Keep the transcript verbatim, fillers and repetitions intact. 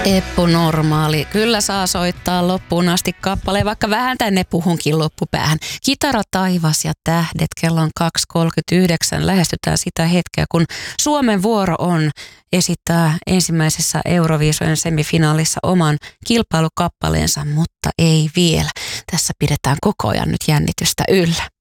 Eppu Normaali. Kyllä saa soittaa loppuun asti kappaleen, vaikka vähän tänne puhunkin loppupäähän. Kitara, taivas ja tähdet, kello on kaksi kolmekymmentäyhdeksän. Lähestytään sitä hetkeä, kun Suomen vuoro on esittää ensimmäisessä Euroviisojen semifinaalissa oman kilpailukappaleensa, mutta ei vielä. Tässä pidetään koko ajan nyt jännitystä yllä.